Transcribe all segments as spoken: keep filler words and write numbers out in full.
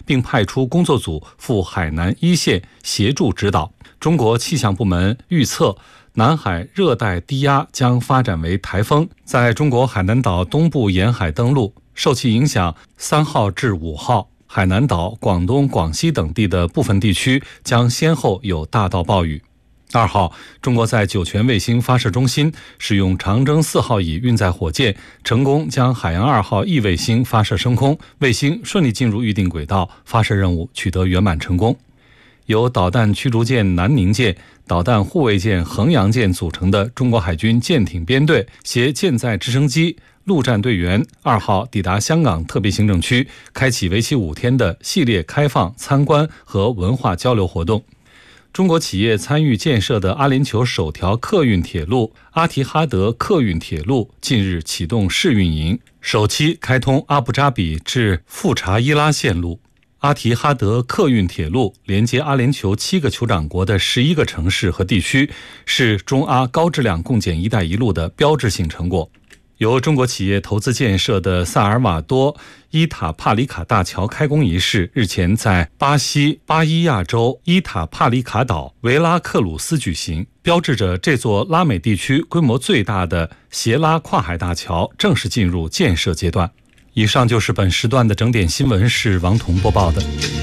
并派出工作组赴海南一线协助指导。中国气象部门预测，南海热带低压将发展为台风，在中国海南岛东部沿海登陆，受其影响，三号至五号，海南岛、广东、广西等地的部分地区将先后有大到暴雨。二号，中国在酒泉卫星发射中心使用长征四号乙运载火箭，成功将海洋二号 E 卫星发射升空，卫星顺利进入预定轨道，发射任务取得圆满成功。由导弹驱逐舰南宁舰、导弹护卫舰衡阳舰组成的中国海军舰艇编队携舰载直升机、陆战队员二号抵达香港特别行政区，开启为期五天的系列开放参观和文化交流活动。中国企业参与建设的阿联酋首条客运铁路阿提哈德客运铁路近日启动试运营，首期开通阿布扎比至富查伊拉线路。阿提哈德客运铁路连接阿联酋七个酋长国的十一个城市和地区，是中阿高质量共建“一带一路”的标志性成果。由中国企业投资建设的萨尔瓦多伊塔帕里卡大桥开工仪式日前在巴西巴伊亚州伊塔帕里卡岛维拉克鲁斯举行，标志着这座拉美地区规模最大的斜拉跨海大桥正式进入建设阶段。以上就是本时段的整点新闻，是王彤播报的。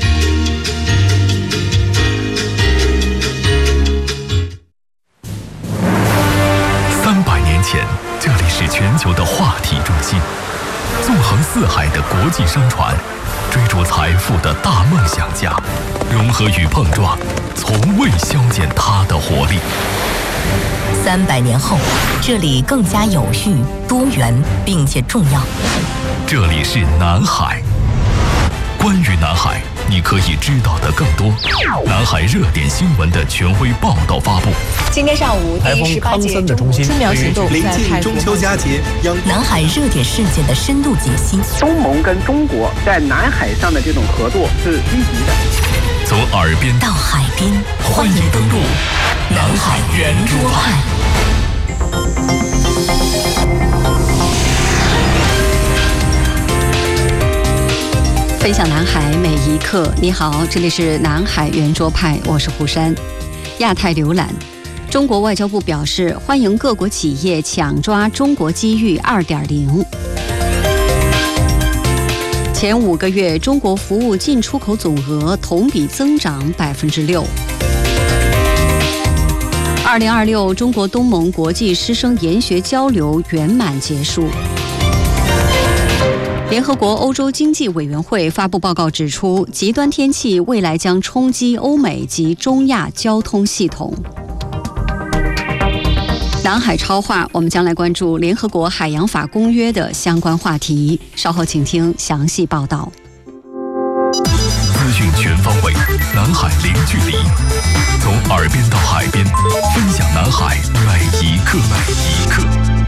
三百年前，这里是全球的话题中心，纵横四海的国际商船，追逐财富的大梦想家，融合与碰撞，从未消减它的活力。 三百年后，这里更加有序、多元，并且重要。 这里是南海。关于南海，你可以知道的更多。南海热点新闻的权威报道发布。 今天上午，第十八届中春苗行动临近中秋佳节， 南海热点事件的深度解析。 东盟跟中国在南海上的这种合作是积极的。 从耳边到海边， 欢迎登陆南海圆桌派。 分享南海每一刻。你好，这里是南海圆桌派，我是胡珊。亚太浏览，中国外交部表示欢迎各国企业抢抓中国机遇 二点零。前五个月，中国服务进出口总额同比增长百分之六。二零二六中国东盟国际师生研学交流圆满结束。联合国欧洲经济委员会发布报告指出，极端天气未来将冲击欧美及中亚交通系统。南海超话，我们将来关注联合国海洋法公约的相关话题，稍后请听详细报道。 资讯全方位，南海零距离，从耳边到海边，分享南海每一刻每一刻。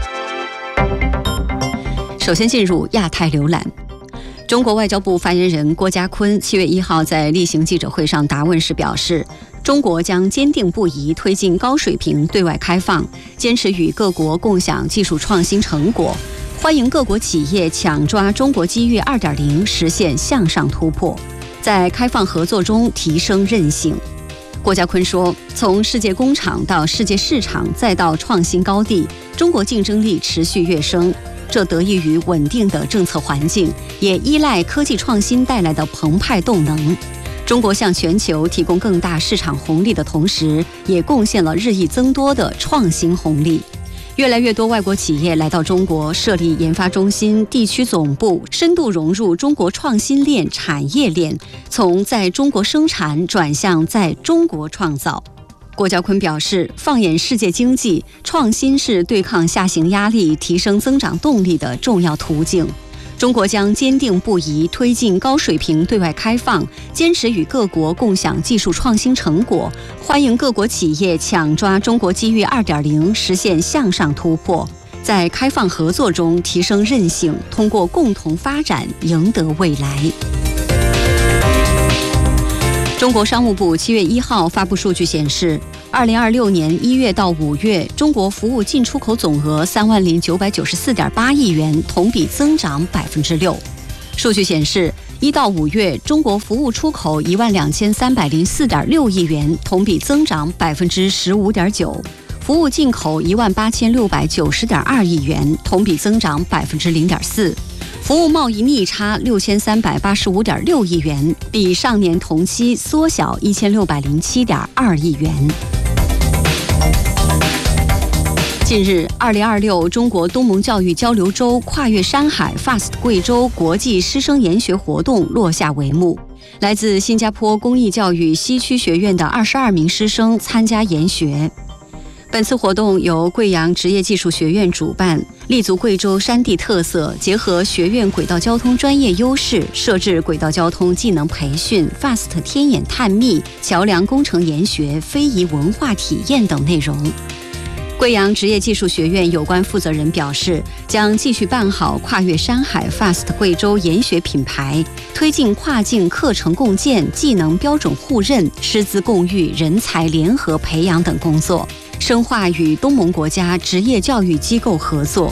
首先进入亚太浏览。中国外交部发言人郭家坤七月一号在例行记者会上答问时表示，中国将坚定不移推进高水平对外开放，坚持与各国共享技术创新成果，欢迎各国企业抢抓中国机遇 二点零， 实现向上突破，在开放合作中提升韧性。郭家坤说，从世界工厂到世界市场再到创新高地，中国竞争力持续跃升，这得益于稳定的政策环境，也依赖科技创新带来的澎湃动能。中国向全球提供更大市场红利的同时，也贡献了日益增多的创新红利。越来越多外国企业来到中国设立研发中心、地区总部，深度融入中国创新链、产业链，从在中国生产转向在中国创造。郭家坤表示，放眼世界经济，创新是对抗下行压力、提升增长动力的重要途径。中国将坚定不移推进高水平对外开放，坚持与各国共享技术创新成果，欢迎各国企业抢抓中国机遇 二点零， 实现向上突破，在开放合作中提升韧性，通过共同发展赢得未来。中国商务部七月一号发布数据显示，二零二六年一月到五月，中国服务进出口总额三万零九百九十四点八亿元，同比增长百分之六。数据显示， 一到五月，中国服务出口一万两千三百零四点六亿元，同比增长百分之十五点九；服务进口一万八千六百九十点二亿元，同比增长百分之零点四；服务贸易逆差六千三百八十五点六亿元，比上年同期缩小一千六百零七点二亿元。近日，二零二六中国东盟教育交流周跨越山海 F A S T 贵州国际师生研学活动落下帷幕。来自新加坡公益教育西区学院的二十二名师生参加研学。本次活动由贵阳职业技术学院主办，立足贵州山地特色，结合学院轨道交通专业优势，设置轨道交通技能培训、F A S T 天眼探秘、桥梁工程研学、非遗文化体验等内容。贵阳职业技术学院有关负责人表示，将继续办好跨越山海 F A S T 贵州研学品牌，推进跨境课程共建、技能标准互认、师资共育、人才联合培养等工作，深化与东盟国家职业教育机构合作。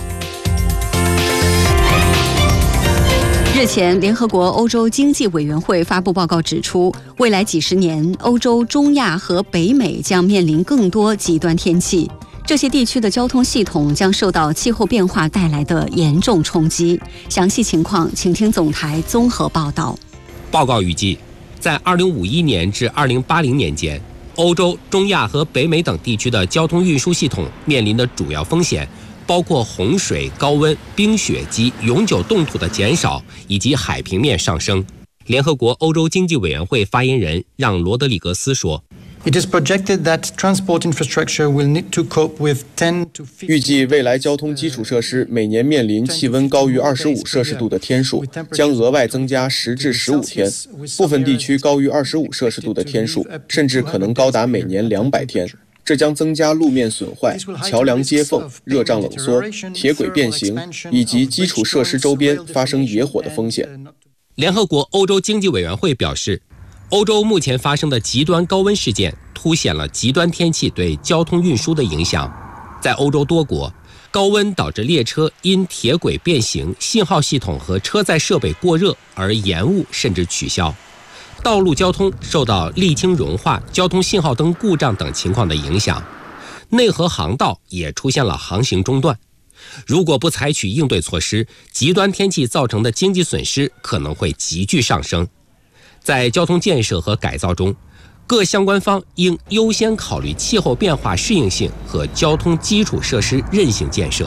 日前，联合国欧洲经济委员会发布报告指出，未来几十年，欧洲、中亚和北美将面临更多极端天气。这些地区的交通系统将受到气候变化带来的严重冲击。详细情况，请听总台综合报道。 报告预计，在二零五一年至二零八零年间，欧洲、中亚和北美等地区的交通运输系统面临的主要风险，包括洪水、高温、冰雪及永久冻土的减少，以及海平面上升。联合国欧洲经济委员会发言人让·罗德里格斯说 ，It is projected that transport infrastructure will need to cope with ten to fifteen. 预计未来交通基础设施每年面临气温高于二十五摄氏度的天数，将额外增加十至十五天。部分地区高于二十五摄氏度的天数，甚至可能高达每年两百天。这将增加路面损坏、桥梁接缝、热胀冷缩、铁轨变形以及基础设施周边发生野火的风险。 联合国欧洲经济委员会表示，欧洲目前发生的极端高温事件凸显了极端天气对交通运输的影响。在欧洲多国，高温导致列车因铁轨变形、信号系统和车载设备过热而延误甚至取消。道路交通受到沥青融化、交通信号灯故障等情况的影响，内河航道也出现了航行中断。如果不采取应对措施，极端天气造成的经济损失可能会急剧上升。在交通建设和改造中，各相关方应优先考虑气候变化适应性和交通基础设施韧性建设。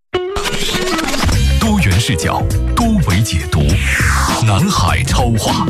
多元视角，多维解读，南海超话。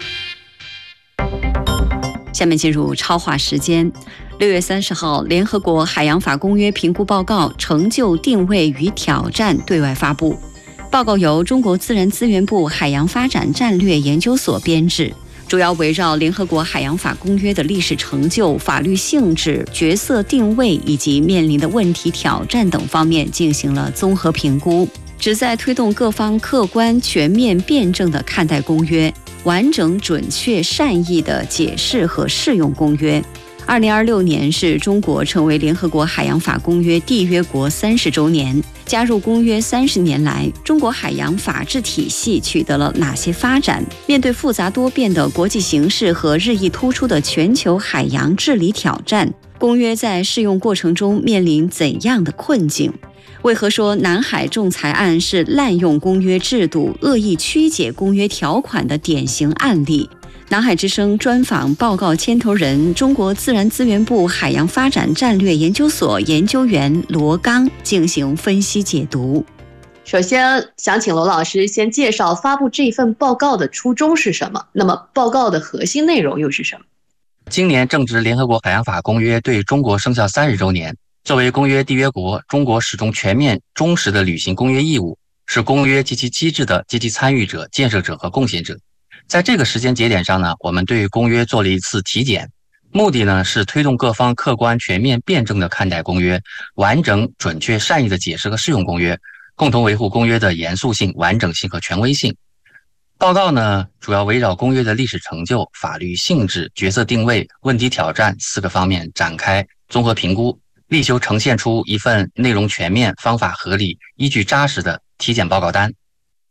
下面进入超话时间。六月三十号，联合国海洋法公约评估报告成就、定位与挑战对外发布。报告由中国自然资源部海洋发展战略研究所编制，主要围绕联合国海洋法公约的历史成就、法律性质、角色定位以及面临的问题挑战等方面进行了综合评估，旨在推动各方客观、全面、辩证地看待公约，完整、准确、善意地解释和适用公约。二零二六年是中国成为联合国海洋法公约缔约国三十周年。加入公约三十年来，中国海洋法治体系取得了哪些发展？面对复杂多变的国际形势和日益突出的全球海洋治理挑战，公约在适用过程中面临怎样的困境？为何说南海仲裁案是滥用公约制度、恶意曲解公约条款的典型案例？南海之声专访报告牵头人、中国自然资源部海洋发展战略研究所研究员罗刚进行分析解读。 首先想请罗老师先介绍发布这份报告的初衷是什么，那么报告的核心内容又是什么？ 今年正值联合国海洋法公约对中国生效三十周年，作为公约缔约国，中国始终全面忠实地履行公约义务，是公约及其机制的积极参与者、建设者和贡献者。在这个时间节点上呢，我们对公约做了一次体检，目的呢是推动各方客观、全面、辩证地看待公约，完整、准确、善意地解释和适用公约，共同维护公约的严肃性、完整性和权威性。报告呢，主要围绕公约的历史成就、法律性质、角色定位、问题挑战四个方面展开综合评估，力求呈现出一份内容全面、方法合理、依据扎实的体检报告单。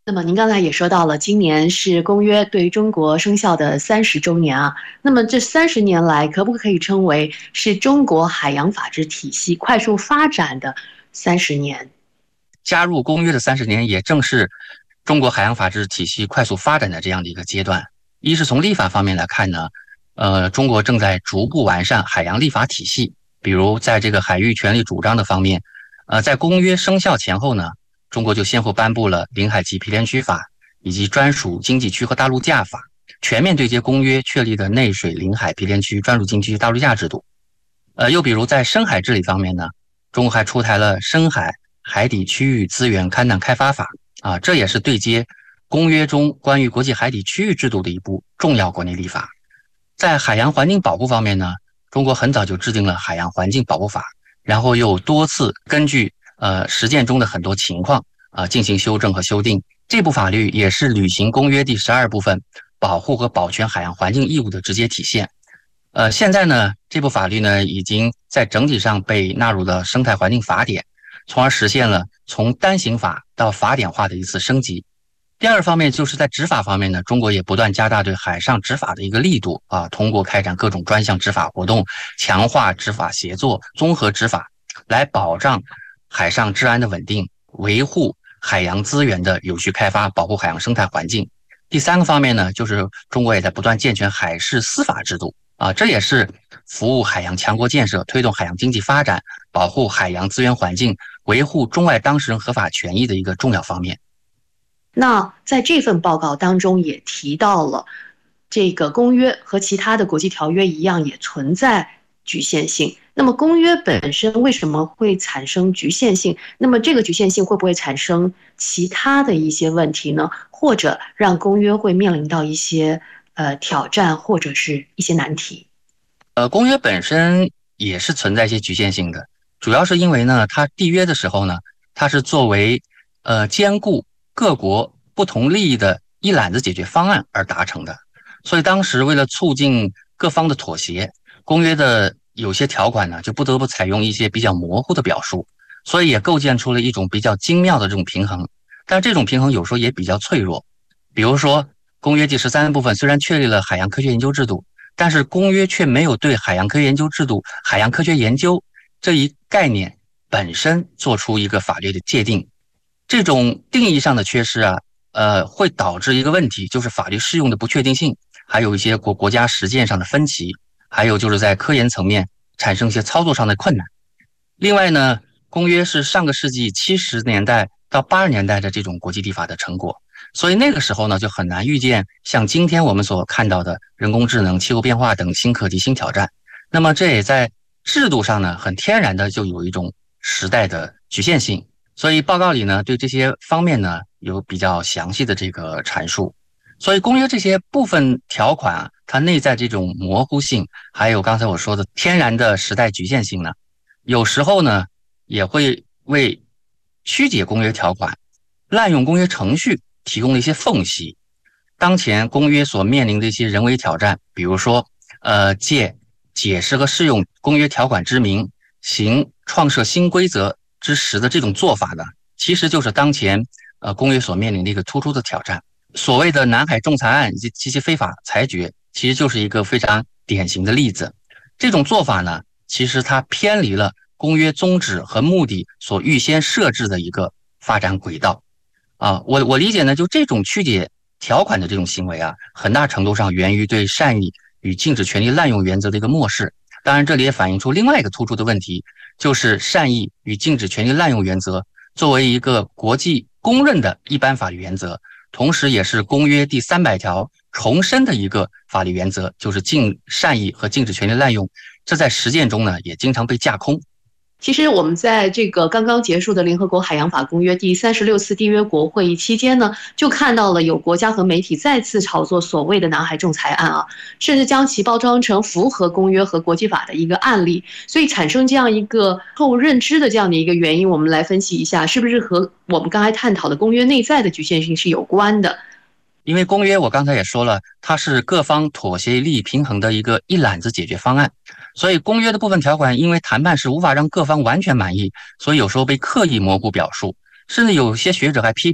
那么您刚才也说到了，今年是公约对中国生效的三十周年啊。那么这三十年来，可不可以称为是中国海洋法治体系快速发展的三十年？ 加入公约的三十年，也正是中国海洋法治体系快速发展的这样的一个阶段。一是从立法方面来看呢，呃，中国正在逐步完善海洋立法体系，比如在这个海域权利主张的方面，呃，在公约生效前后呢，中国就先后颁布了领海及毗连区法以及专属经济区和大陆架法，全面对接公约确立的内水、领海、毗连区、专属经济区、大陆架制度。呃，又比如在深海治理方面呢，中国还出台了深海海底区域资源勘探开发法啊，这也是对接公约中关于国际海底区域制度的一部重要国内立法。在海洋环境保护方面呢，中国很早就制定了海洋环境保护法，然后又多次根据呃实践中的很多情况啊、呃、进行修正和修订。这部法律也是履行公约第十二部分保护和保全海洋环境义务的直接体现。呃，现在呢，这部法律呢已经在整体上被纳入了生态环境法典，从而实现了从单行法到法典化的一次升级。第二方面就是在执法方面呢，中国也不断加大对海上执法的一个力度啊，通过开展各种专项执法活动，强化执法协作、综合执法，来保障海上治安的稳定，维护海洋资源的有序开发，保护海洋生态环境。第三个方面呢，就是中国也在不断健全海事司法制度啊，这也是服务海洋强国建设、推动海洋经济发展、保护海洋资源环境、维护中外当事人合法权益的一个重要方面。 那在这份报告当中也提到了，这个公约和其他的国际条约一样，也存在局限性。那么公约本身为什么会产生局限性？那么这个局限性会不会产生其他的一些问题呢？或者让公约会面临到一些呃挑战或者是一些难题？ 呃，公约本身也是存在一些局限性的，主要是因为呢，它缔约的时候呢，它是作为呃兼顾各国不同利益的一揽子解决方案而达成的，所以当时为了促进各方的妥协，公约的有些条款呢就不得不采用一些比较模糊的表述，所以也构建出了一种比较精妙的这种平衡。但这种平衡有时候也比较脆弱，比如说公约第十三部分虽然确立了海洋科学研究制度，但是公约却没有对海洋科学研究制度、海洋科学研究这一概念本身做出一个法律的界定。这种定义上的缺失啊，呃，会导致一个问题，就是法律适用的不确定性，还有一些国国家实践上的分歧，还有就是在科研层面产生一些操作上的困难。另外呢，公约是上个世纪七十年代到八十年代的这种国际立法的成果，所以那个时候呢，就很难预见像今天我们所看到的人工智能、气候变化等新课题、新挑战。那么这也在制度上呢，很天然的就有一种时代的局限性。所以报告里呢，对这些方面呢有比较详细的这个阐述。所以公约这些部分条款啊，它内在这种模糊性，还有刚才我说的天然的时代局限性呢，有时候呢也会为曲解公约条款、滥用公约程序提供了一些缝隙。当前公约所面临的一些人为挑战，比如说呃借解释和适用公约条款之名，行创设新规则之时的这种做法呢，其实就是当前呃公约所面临的一个突出的挑战。所谓的南海仲裁案以及及其非法裁决，其实就是一个非常典型的例子。这种做法呢，其实它偏离了公约宗旨和目的所预先设置的一个发展轨道。啊，我我理解呢，就这种曲解条款的这种行为啊，很大程度上源于对善意与禁止权利滥用原则的一个漠视。当然，这里也反映出另外一个突出的问题，就是善意与禁止权利滥用原则作为一个国际公认的一般法律原则，同时也是公约第三百条重申的一个法律原则，就是禁善意和禁止权利滥用，这在实践中呢也经常被架空。 其实我们在这个刚刚结束的联合国海洋法公约第三十六次缔约国会议期间呢，就看到了有国家和媒体再次炒作所谓的南海仲裁案啊，甚至将其包装成符合公约和国际法的一个案例，所以产生这样一个错误认知的这样的一个原因，我们来分析一下，是不是和我们刚才探讨的公约内在的局限性是有关的？ 因为公约我刚才也说了，它是各方妥协利益平衡的一个一揽子解决方案，所以公约的部分条款因为谈判是无法让各方完全满意，所以有时候被刻意模糊表述，甚至有些学者还批评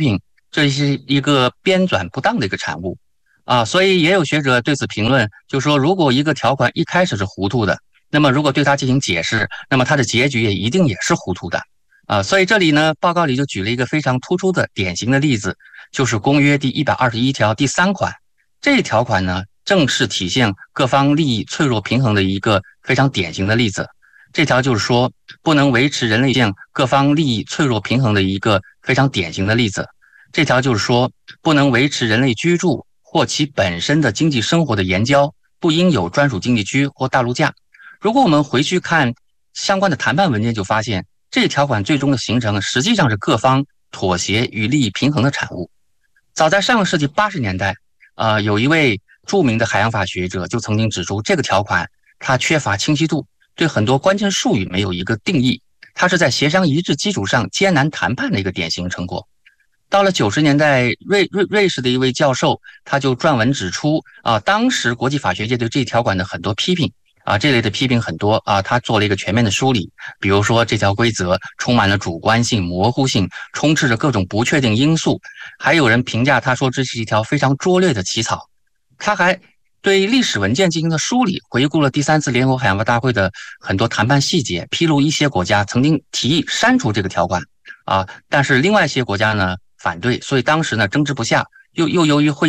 这是一个编纂不当的一个产物啊。所以也有学者对此评论，就说如果一个条款一开始是糊涂的，那么如果对它进行解释，那么它的结局也一定也是糊涂的啊。所以这里呢，报告里就举了一个非常突出的典型的例子，就是公约第一百二十一条第三款。这一条款呢，正是体现各方利益脆弱平衡的一个非常典型的例子。这条就是说，不能维持人类间各方利益脆弱平衡的一个非常典型的例子。这条就是说，不能维持人类居住或其本身的经济生活的延交，不应有专属经济区或大陆架。如果我们回去看相关的谈判文件，就发现这一条款最终的形成实际上是各方妥协与利益平衡的产物。早在上个世纪八十年代，呃，有一位著名的海洋法学者就曾经指出，这个条款它缺乏清晰度，对很多关键术语没有一个定义，它是在协商一致基础上艰难谈判的一个典型成果。到了九十年代，瑞瑞瑞士的一位教授他就撰文指出啊，当时国际法学界对这条款的很多批评啊，这类的批评很多啊，他做了一个全面的梳理。比如说，这条规则充满了主观性、模糊性，充斥着各种不确定因素。还有人评价他说这是一条非常拙劣的起草。他还对历史文件进行了梳理，回顾了第三次联合国海洋法大会的很多谈判细节，披露一些国家曾经提议删除这个条款啊，但是另外一些国家呢反对，所以当时呢争执不下，又又由于会